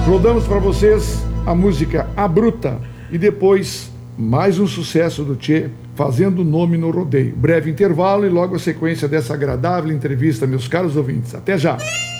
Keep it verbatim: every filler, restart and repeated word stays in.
Rodamos para vocês a música A Bruta e depois mais um sucesso do Tchê, fazendo nome no rodeio. Breve intervalo e logo a sequência dessa agradável entrevista, meus caros ouvintes. Até já!